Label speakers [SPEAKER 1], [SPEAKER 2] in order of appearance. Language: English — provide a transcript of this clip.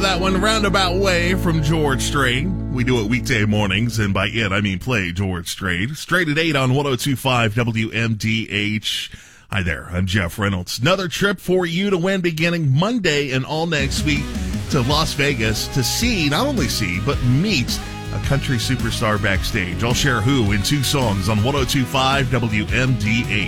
[SPEAKER 1] that one, Roundabout Way from George Strait. We do it weekday mornings, and by it, I mean play George Strait. Straight at 8 on 102.5 WMDH. Hi there, I'm Jeff Reynolds. Another trip for you to win beginning Monday and all next week to Las Vegas to see, not only see, but meet a country superstar backstage. I'll share who in two songs on 102.5 WMDH.